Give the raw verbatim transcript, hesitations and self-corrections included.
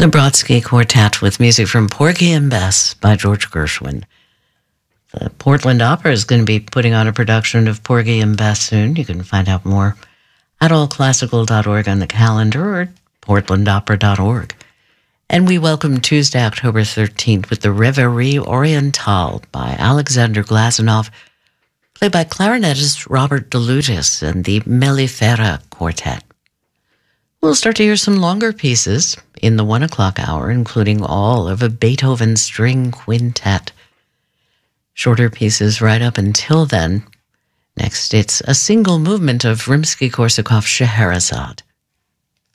The Brodsky Quartet with music from Porgy and Bess by George Gershwin. The Portland Opera is going to be putting on a production of Porgy and Bess soon. You can find out more at all classical dot org on the calendar or portland opera dot org. And we welcome Tuesday, October thirteenth with the Reverie Orientale by Alexander Glazunov, played by clarinetist Robert DeLutis and the Mellifera Quartet. We'll start to hear some longer pieces in the one o'clock hour, including all of a Beethoven string quintet. Shorter pieces right up until then. Next, it's a single movement of Rimsky-Korsakov's Scheherazade.